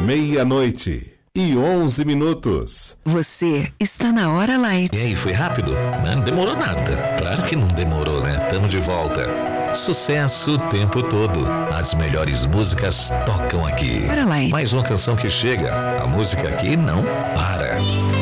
meia-noite e 11 minutos. Você está na Hora Light. E aí, foi rápido? Não demorou nada. Claro que não demorou, né? Tamo de volta. Sucesso o tempo todo. As melhores músicas tocam aqui. Hora Light. Mais uma canção que chega. A música aqui não para.